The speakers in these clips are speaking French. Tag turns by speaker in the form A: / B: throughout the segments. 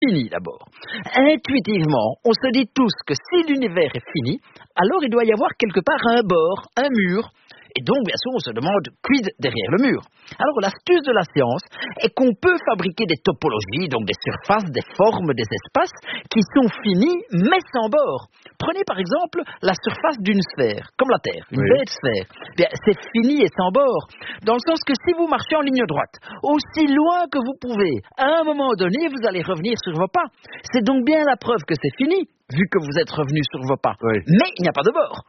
A: fini d'abord. Intuitivement, on se dit tous que si l'univers est fini, alors il doit y avoir quelque part un bord, un mur. Et donc, bien sûr, on se demande quid derrière le mur. Alors, l'astuce de la science est qu'on peut fabriquer des topologies, donc des surfaces, des formes, des espaces, qui sont finis, mais sans bord. Prenez par exemple la surface d'une sphère, comme la Terre, une belle sphère. Bien, c'est fini et sans bord, dans le sens que si vous marchez en ligne droite, aussi loin que vous pouvez, à un moment donné, vous allez revenir sur vos pas. C'est donc bien la preuve que c'est fini, vu que vous êtes revenu sur vos pas. Oui. Mais il n'y a pas de bord.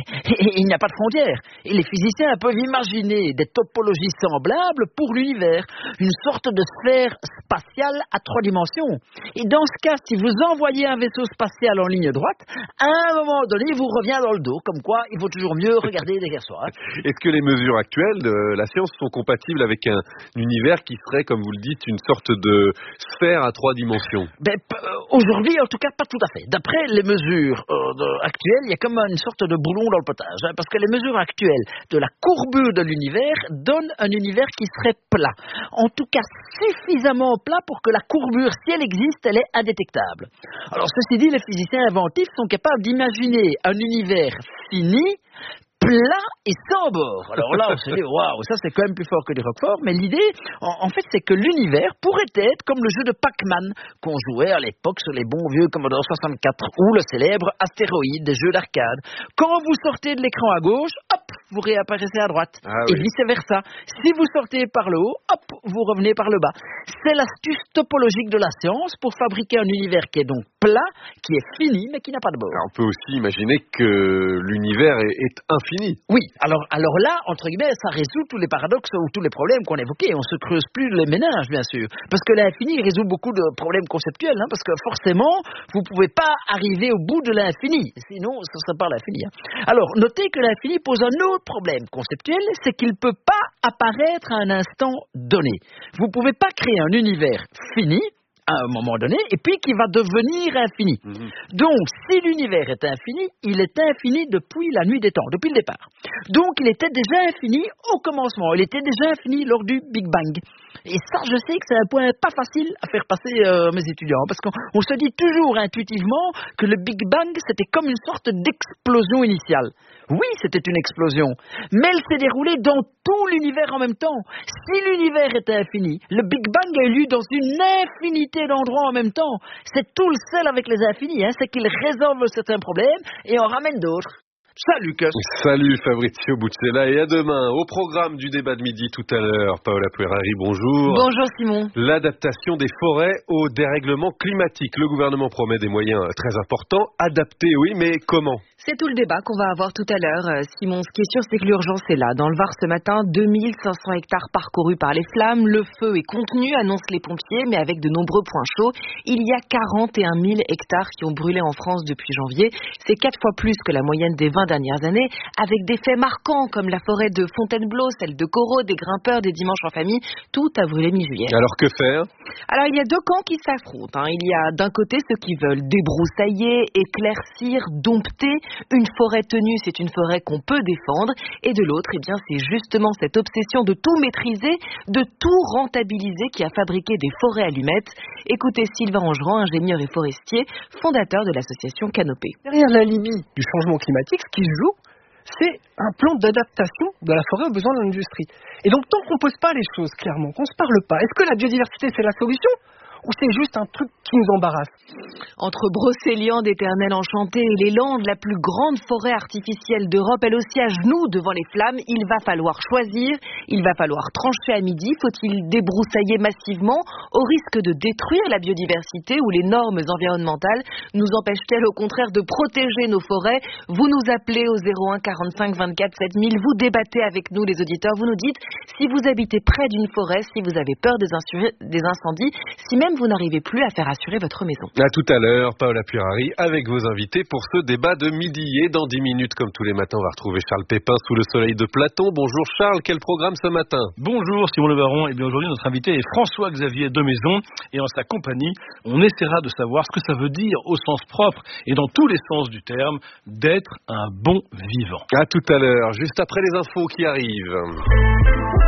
A: Il n'y a pas de frontières. Et les physiciens peuvent imaginer des topologies semblables pour l'univers. Une sorte de sphère spatiale à 3 dimensions. Et dans ce cas, si vous envoyez un vaisseau spatial en ligne droite, à un moment donné, il vous revient dans le dos. Comme quoi, il vaut toujours mieux regarder derrière soi.
B: Est-ce que les mesures actuelles de la science sont compatibles avec un univers qui serait, comme vous le dites, une sorte de sphère à 3 dimensions?
A: Aujourd'hui, en tout cas, pas tout à fait. D'après les mesures actuelles, il y a comme une sorte de boulon dans le potage, parce que les mesures actuelles de la courbure de l'univers donnent un univers qui serait plat. En tout cas, suffisamment plat pour que la courbure, si elle existe, elle est indétectable. Alors, ceci dit, les physiciens inventifs sont capables d'imaginer un univers fini, plat et sans bord. Alors là, on se dit, waouh, ça c'est quand même plus fort que du Roquefort, mais l'idée, en fait, c'est que l'univers pourrait être comme le jeu de Pac-Man qu'on jouait à l'époque sur les bons vieux Commodore 64 ou le célèbre Astéroïde des jeux d'arcade. Quand vous sortez de l'écran à gauche, hop, vous réapparaissez à droite. Et vice-versa. Si vous sortez par le haut, hop, vous revenez par le bas. C'est l'astuce topologique de la science pour fabriquer un univers qui est donc plat, qui est fini, mais qui n'a pas de bord.
B: Alors, on peut aussi imaginer que l'univers est infini.
A: Oui, alors là, entre guillemets, ça résout tous les paradoxes ou tous les problèmes qu'on évoquait. On se creuse plus les méninges, bien sûr. Parce que l'infini résout beaucoup de problèmes conceptuels, parce que forcément, vous pouvez pas arriver au bout de l'infini. Sinon, ce serait pas l'infini. Alors, notez que l'infini pose un autre problème conceptuel, c'est qu'il peut pas apparaître à un instant donné. Vous pouvez pas créer un univers fini, à un moment donné, et puis qui va devenir infini. Donc, si l'univers est infini, il est infini depuis la nuit des temps, depuis le départ. Donc, il était déjà infini au commencement, il était déjà infini lors du Big Bang. Et ça, je sais que c'est un point pas facile à faire passer mes étudiants, parce qu'on se dit toujours intuitivement que le Big Bang, c'était comme une sorte d'explosion initiale. Oui, c'était une explosion, mais elle s'est déroulée dans tout l'univers en même temps. Si l'univers était infini, le Big Bang a eu lieu dans une infinité d'endroits en même temps. C'est tout le sel avec les infinis, c'est qu'ils résolvent certains problèmes et en ramènent d'autres. Salut, Cus.
B: Salut, Fabrizio Buccella, et à demain. Au programme du débat de midi tout à l'heure, Paola Puerari, bonjour.
C: Bonjour, Simon.
B: L'adaptation des forêts au dérèglement climatique. Le gouvernement promet des moyens très importants. Adaptés, oui, mais comment ?
C: C'est tout le débat qu'on va avoir tout à l'heure. Simon, ce qui est sûr, c'est que l'urgence est là. Dans le Var ce matin, 2500 hectares parcourus par les flammes. Le feu est contenu, annoncent les pompiers, mais avec de nombreux points chauds. Il y a 41 000 hectares qui ont brûlé en France depuis janvier. C'est 4 fois plus que la moyenne des 20 dernières années, avec des faits marquants comme la forêt de Fontainebleau, celle de Corot, des grimpeurs, des dimanches en famille. Tout a brûlé mi-juillet.
B: Alors que faire ?
C: Alors il y a 2 camps qui s'affrontent. Il y a d'un côté ceux qui veulent débroussailler, éclaircir, dompter. Une forêt tenue, c'est une forêt qu'on peut défendre. Et de l'autre, c'est justement cette obsession de tout maîtriser, de tout rentabiliser qui a fabriqué des forêts allumettes. Écoutez Sylvain Angerand, ingénieur et forestier, fondateur de l'association Canopée.
D: Derrière la limite du changement climatique, ce qui se joue, c'est un plan d'adaptation de la forêt aux besoins de l'industrie. Et donc, tant qu'on ne pose pas les choses clairement, qu'on ne se parle pas, est-ce que la biodiversité, c'est la solution ? Ou c'est juste un truc qui nous embarrasse?
C: Entre Brocéliande, Éternel Enchanté et les Landes, la plus grande forêt artificielle d'Europe, elle aussi à genoux devant les flammes, il va falloir choisir, il va falloir trancher à midi. Faut-il débroussailler massivement au risque de détruire la biodiversité ou les normes environnementales nous empêchent-elles au contraire de protéger nos forêts? Vous nous appelez au 01 45 24 7000, vous débattez avec nous les auditeurs, vous nous dites si vous habitez près d'une forêt, si vous avez peur des incendies, si même vous n'arrivez plus à faire assurer votre maison.
B: À tout à l'heure, Paola Puerari avec vos invités pour ce débat de midi. Et dans 10 minutes, comme tous les matins, on va retrouver Charles Pépin sous le soleil de Platon. Bonjour Charles, quel programme ce matin?
E: Bonjour Simon Le Baron. Et bien aujourd'hui, notre invité est François-Xavier Demaison. Et en sa compagnie, on essaiera de savoir ce que ça veut dire au sens propre et dans tous les sens du terme d'être un bon vivant.
B: À tout à l'heure, juste après les infos qui arrivent.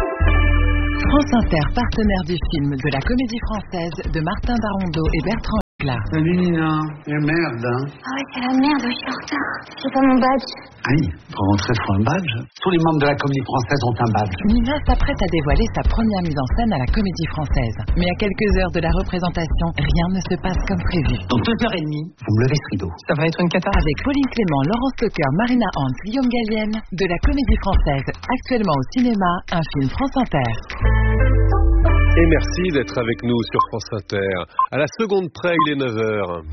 F: France Inter, partenaire du film de la Comédie Française de Martin Darondeau et Bertrand éclat.
G: Salut Nina, merde hein.
H: Ah ouais, c'est la merde, je suis en retard. J'ai pas mon badge.
G: Oui, pour rentrer, faut un badge. Tous les membres de la Comédie Française ont un badge.
F: Nina s'apprête à dévoiler sa première mise en scène à la Comédie Française. Mais à quelques heures de la représentation, rien ne se passe comme prévu.
G: Dans 2h30, vous me levez ce rideau.
D: Ça va être une cata.
F: Avec Pauline Clément, Laurence Cocker, Marina Hans, Guillaume Gallienne, de la Comédie Française, actuellement au cinéma, un film France Inter.
B: Et merci d'être avec nous sur France Inter. À la seconde près, il est 9h.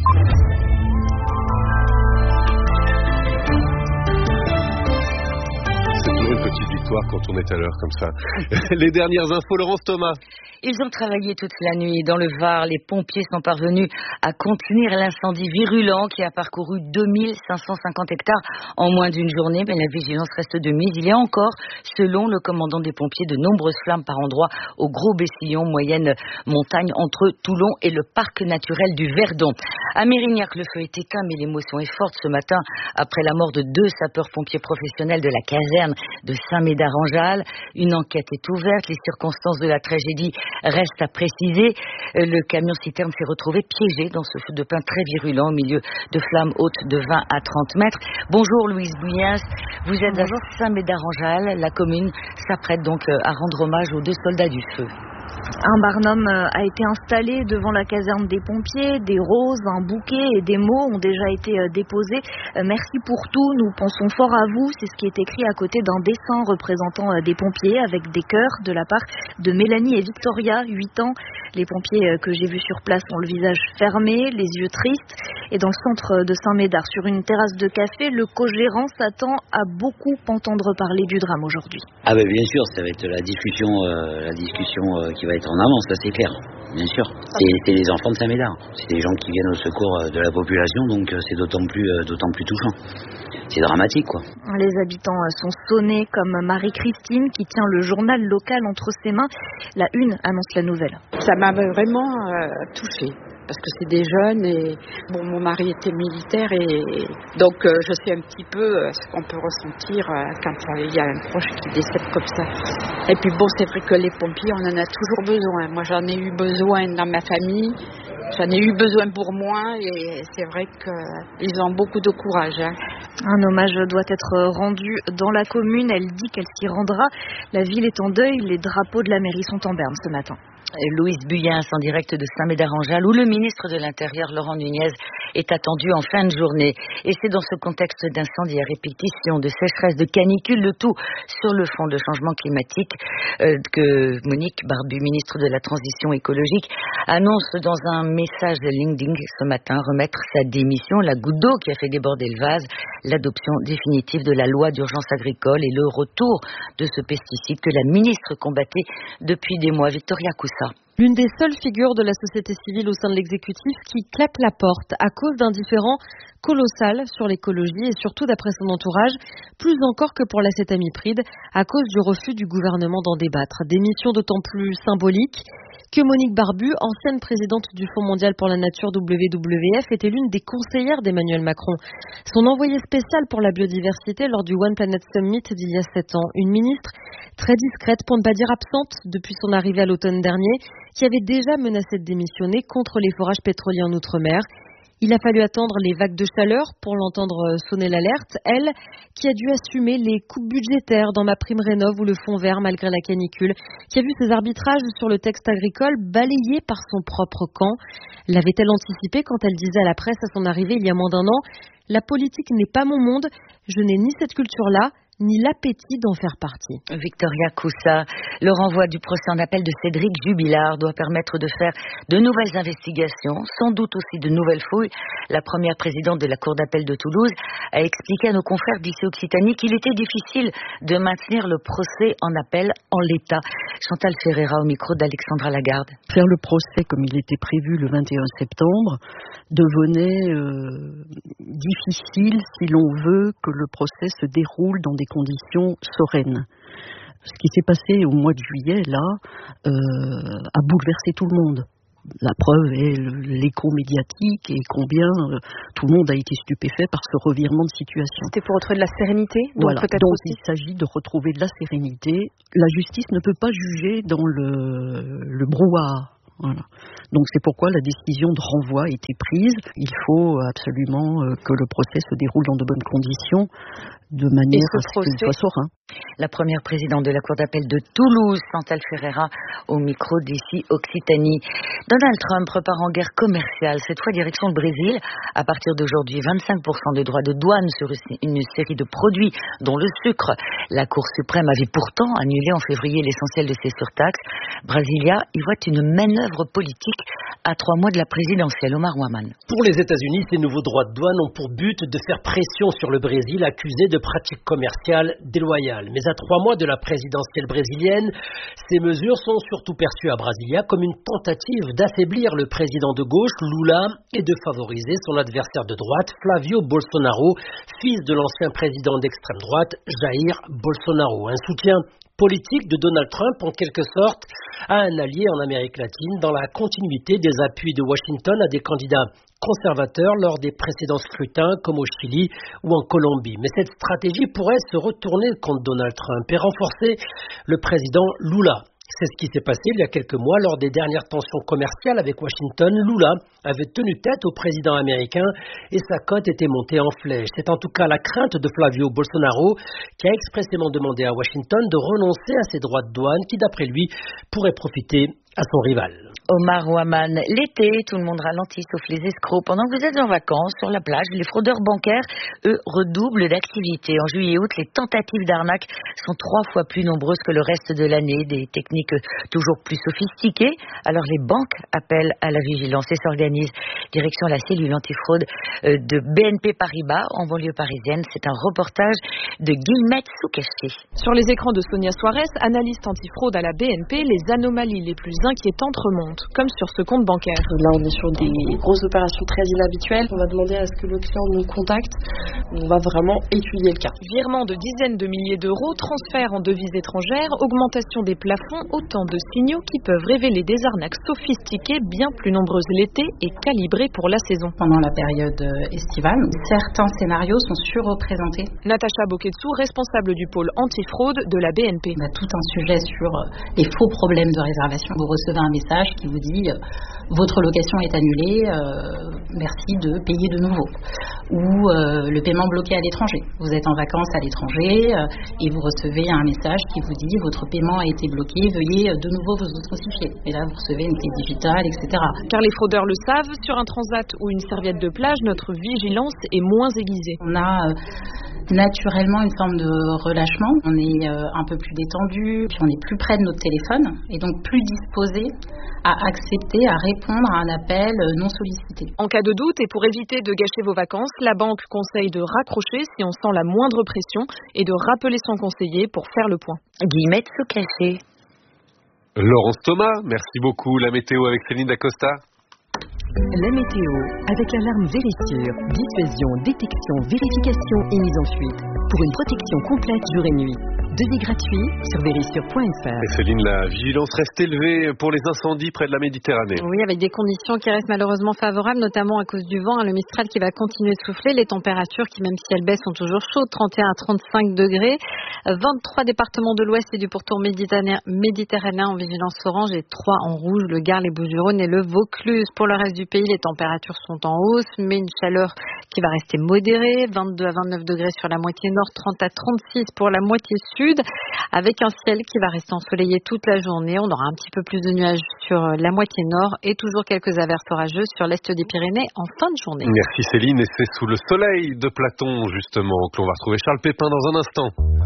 B: C'est toujours une petite victoire quand on est à l'heure comme ça. Les dernières infos, Laurence Thomas.
I: Ils ont travaillé toute la nuit. Dans le Var, les pompiers sont parvenus à contenir l'incendie virulent qui a parcouru 2550 hectares en moins d'une journée. Mais la vigilance reste de mise. Il y a encore, selon le commandant des pompiers, de nombreuses flammes par endroits au Gros Bessillon, moyenne montagne entre Toulon et le parc naturel du Verdon. À Mérignac, le feu est éteint, mais l'émotion est forte ce matin après la mort de 2 sapeurs-pompiers professionnels de la caserne de Saint-Médard-en-Jalles. Une enquête est ouverte. Les circonstances de la tragédie restent à préciser. Le camion citerne s'est retrouvé piégé dans ce feu de pin très virulent au milieu de flammes hautes de 20 à 30 mètres. Bonjour Louise Bouillens, vous êtes à Saint-Médard-en-Jalles. La commune s'apprête donc à rendre hommage aux 2 soldats du feu.
J: Un barnum a été installé devant la caserne des pompiers, des roses, un bouquet et des mots ont déjà été déposés. Merci pour tout, nous pensons fort à vous. C'est ce qui est écrit à côté d'un dessin représentant des pompiers avec des cœurs de la part de Mélanie et Victoria, 8 ans. Les pompiers que j'ai vus sur place ont le visage fermé, les yeux tristes. Et dans le centre de Saint-Médard, sur une terrasse de café, le co-gérant s'attend à beaucoup entendre parler du drame aujourd'hui.
K: Ah ben bien sûr, ça va être la discussion qui va être en avance, ça c'est clair, bien sûr. C'est les enfants de Saint-Médard, c'est des gens qui viennent au secours de la population, donc c'est d'autant plus touchant. C'est dramatique, quoi.
J: Les habitants sont sonnés comme Marie-Christine qui tient le journal local entre ses mains. La Une annonce la nouvelle.
L: Ça m'a vraiment touchée. Parce que c'est des jeunes et bon, mon mari était militaire et donc je sais un petit peu ce qu'on peut ressentir quand il y a un proche qui décède comme ça. Et puis bon, c'est vrai que les pompiers, on en a toujours besoin. Moi, j'en ai eu besoin dans ma famille, j'en ai eu besoin pour moi et c'est vrai qu'ils ont beaucoup de courage. Hein.
J: Un hommage doit être rendu dans la commune. Elle dit qu'elle s'y rendra. La ville est en deuil. Les drapeaux de la mairie sont en berne ce matin.
I: Louise Bouillens en direct de Saint-Médard-en-Jalles où le ministre de l'Intérieur Laurent Nunez est attendu en fin de journée. Et c'est dans ce contexte d'incendie à répétition, de sécheresse, de canicule, le tout sur le fond de changement climatique que Monique Barbu, ministre de la Transition écologique, annonce dans un message de LinkedIn ce matin remettre sa démission. La goutte d'eau qui a fait déborder le vase, l'adoption définitive de la loi d'urgence agricole et le retour de ce pesticide que la ministre combattait depuis des mois. Victoria Coussa.
C: L'une des seules figures de la société civile au sein de l'exécutif qui claque la porte à cause d'un différend colossal sur l'écologie et surtout d'après son entourage, plus encore que pour l'acétamipride, à cause du refus du gouvernement d'en débattre. Démission d'autant plus symbolique que Monique Barbu, ancienne présidente du Fonds mondial pour la nature WWF, était l'une des conseillères d'Emmanuel Macron. Son envoyée spéciale pour la biodiversité lors du One Planet Summit d'il y a 7 ans. Une ministre très discrète, pour ne pas dire absente, depuis son arrivée à l'automne dernier, qui avait déjà menacé de démissionner contre les forages pétroliers en Outre-mer. Il a fallu attendre les vagues de chaleur pour l'entendre sonner l'alerte. Elle, qui a dû assumer les coupes budgétaires dans MaPrimeRénov' ou le Fonds vert malgré la canicule, qui a vu ses arbitrages sur le texte agricole balayés par son propre camp. L'avait-elle anticipé quand elle disait à la presse à son arrivée il y a moins d'1 an « La politique n'est pas mon monde, je n'ai ni cette culture-là, ni l'appétit d'en faire partie. »
I: Victoria Coussa, le renvoi du procès en appel de Cédric Jubilard doit permettre de faire de nouvelles investigations, sans doute aussi de nouvelles fouilles. La première présidente de la Cour d'appel de Toulouse a expliqué à nos confrères d'ici Occitanie qu'il était difficile de maintenir le procès en appel en l'état. Chantal Ferreira au micro d'Alexandra Lagarde.
M: Faire le procès comme il était prévu le 21 septembre devenait difficile si l'on veut que le procès se déroule dans des conditions sereines. Ce qui s'est passé au mois de juillet, là, a bouleversé tout le monde. La preuve est l'écho médiatique et combien tout le monde a été stupéfait par ce revirement de situation.
C: C'était pour retrouver de la sérénité, donc
M: voilà.
C: peut-être
M: donc
C: aussi.
M: Il s'agit de retrouver de la sérénité. La justice ne peut pas juger dans le brouhaha. Voilà. Donc c'est pourquoi la décision de renvoi a été prise. Il faut absolument que le procès se déroule dans de bonnes conditions, de manière à ce qu'il soit serein.
I: La première présidente de la Cour d'appel de Toulouse, Chantal Ferreira, au micro d'ici Occitanie. Donald Trump repart en guerre commerciale, cette fois direction le Brésil. À partir d'aujourd'hui, 25% de droits de douane sur une série de produits, dont le sucre. La Cour suprême avait pourtant annulé en février l'essentiel de ces surtaxes. Brasilia y voit une manœuvre politique à 3 mois de la présidentielle. Omar Ouaman.
N: Pour les États-Unis, ces nouveaux droits de douane ont pour but de faire pression sur le Brésil accusé de pratiques commerciales déloyales. Mais à 3 mois de la présidentielle brésilienne, ces mesures sont surtout perçues à Brasilia comme une tentative d'affaiblir le président de gauche, Lula, et de favoriser son adversaire de droite, Flavio Bolsonaro, fils de l'ancien président d'extrême droite, Jair Bolsonaro. Un soutien politique de Donald Trump, en quelque sorte, à un allié en Amérique latine dans la continuité des appuis de Washington à des candidats conservateurs lors des précédents scrutins comme au Chili ou en Colombie. Mais cette stratégie pourrait se retourner contre Donald Trump et renforcer le président Lula. C'est ce qui s'est passé il y a quelques mois lors des dernières tensions commerciales avec Washington. Lula avait tenu tête au président américain et sa cote était montée en flèche. C'est en tout cas la crainte de Flavio Bolsonaro qui a expressément demandé à Washington de renoncer à ses droits de douane qui, d'après lui, pourraient profiter à son rival.
I: Omar Ouaman, l'été, tout le monde ralentit sauf les escrocs. Pendant que vous êtes en vacances sur la plage, les fraudeurs bancaires, eux, redoublent d'activité. En juillet et août, les tentatives d'arnaque sont 3 fois plus nombreuses que le reste de l'année. Des techniques toujours plus sophistiquées. Alors les banques appellent à la vigilance et s'organisent. Direction la cellule antifraude de BNP Paribas en banlieue parisienne. C'est un reportage de Guillemette Soukaché.
C: Sur les écrans de Sonia Suarez, analyste antifraude à la BNP, les anomalies les plus inquiétantes remontent, comme sur ce compte bancaire.
O: Là, on est sur des grosses opérations très inhabituelles. On va demander à ce que le client nous contacte. On va vraiment étudier le cas.
C: Virement de dizaines de milliers d'euros, transfert en devises étrangères, augmentation des plafonds, autant de signaux qui peuvent révéler des arnaques sophistiquées, bien plus nombreuses l'été et calibrées pour la saison.
P: Pendant la période estivale, certains scénarios sont surreprésentés.
C: Natacha Boketsou, responsable du pôle antifraude de la BNP.
P: On a tout un sujet sur les faux problèmes de réservation. Vous recevez un message qui vous dit votre location est annulée, merci de payer de nouveau. Ou le paiement bloqué à l'étranger. Vous êtes en vacances à l'étranger et vous recevez un message qui vous dit votre paiement a été bloqué, veuillez de nouveau vous authentifier. Et là vous recevez une clé digitale, etc.
C: Car les fraudeurs le savent, sur un transat ou une serviette de plage, notre vigilance est moins aiguisée.
P: On a naturellement une forme de relâchement, on est un peu plus détendu, puis on est plus près de notre téléphone et donc plus disposé à accepter, à répondre à un appel non sollicité.
C: En cas de doute et pour éviter de gâcher vos vacances, la banque conseille de raccrocher si on sent la moindre pression et de rappeler son conseiller pour faire le point.
I: Guillemette Soukaché.
B: Laurence Thomas, merci beaucoup. La météo avec Céline Dacosta.
Q: La météo, avec l'alarme Vérissure, dissuasion, détection, vérification et mise en fuite. Pour une protection complète jour et nuit. Devis gratuit sur vérissure.fr.
B: Et Céline, la vigilance reste élevée pour les incendies près de la Méditerranée.
R: Oui, avec des conditions qui restent malheureusement favorables, notamment à cause du vent, le Mistral qui va continuer de souffler, les températures qui, même si elles baissent, sont toujours chaudes, 31 à 35 degrés. 23 départements de l'Ouest et du pourtour méditerranéen en vigilance orange et 3 en rouge, le Gard, les Bouches-du-Rhône et le Vaucluse. Pour le reste du pays, les températures sont en hausse, mais une chaleur qui va rester modérée, 22 à 29 degrés sur la moitié nord, 30 à 36 pour la moitié sud, avec un ciel qui va rester ensoleillé toute la journée. On aura un petit peu plus de nuages sur la moitié nord et toujours quelques averses orageuses sur l'est des Pyrénées en fin de journée.
B: Merci Céline, et c'est sous le soleil de Platon justement que l'on va retrouver Charles Pépin dans un instant.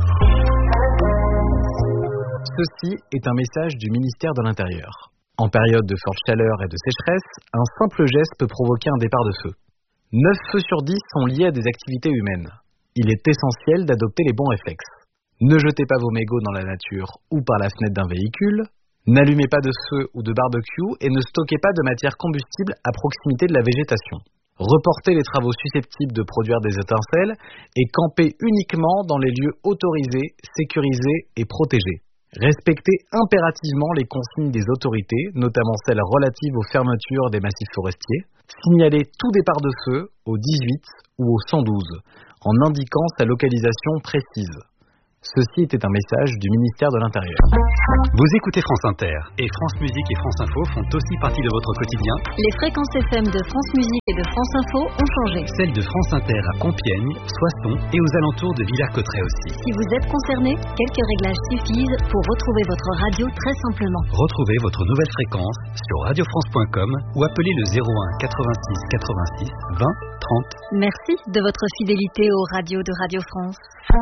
S: Ceci est un message du ministère de l'Intérieur. En période de forte chaleur et de sécheresse, un simple geste peut provoquer un départ de feu. 9 feux sur 10 sont liés à des activités humaines. Il est essentiel d'adopter les bons réflexes. Ne jetez pas vos mégots dans la nature ou par la fenêtre d'un véhicule. N'allumez pas de feu ou de barbecue et ne stockez pas de matière combustible à proximité de la végétation. Reportez les travaux susceptibles de produire des étincelles et campez uniquement dans les lieux autorisés, sécurisés et protégés. Respectez impérativement les consignes des autorités, notamment celles relatives aux fermetures des massifs forestiers. Signalez tout départ de feu au 18 ou au 112, en indiquant sa localisation précise. Ceci était un message du ministère de l'Intérieur.
T: Vous écoutez France Inter et France Musique et France Info font aussi partie de votre quotidien.
Q: Les fréquences FM de France Musique et de France Info ont changé.
T: Celles de France Inter à Compiègne, Soissons et aux alentours de Villers-Cotterêts aussi.
Q: Si vous êtes concerné, quelques réglages suffisent pour retrouver votre radio très simplement.
T: Retrouvez votre nouvelle fréquence sur radiofrance.com ou appelez le 01 86 86 20 30.
Q: Merci de votre fidélité aux radios de Radio France.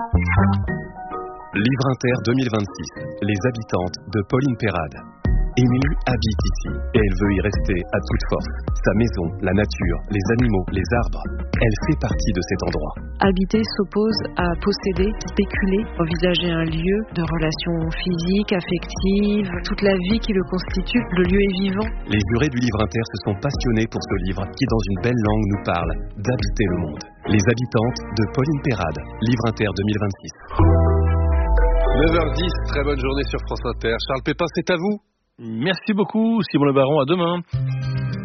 U: Livre Inter 2026. Les habitantes de Pauline Perrade. Émilie habite ici et elle veut y rester à toute force. Sa maison, la nature, les animaux, les arbres, elle fait partie de cet endroit.
V: Habiter s'oppose à posséder, spéculer, envisager un lieu de relations physiques, affectives, toute la vie qui le constitue. Le lieu est vivant.
U: Les jurés du Livre Inter se sont passionnés pour ce livre qui, dans une belle langue, nous parle d'habiter le monde. Les habitantes de Pauline Perrade. Livre Inter 2026.
B: 9h10, très bonne journée sur France Inter. Charles Pépin, c'est à vous.
E: Merci beaucoup, Simon Le Baron, à demain.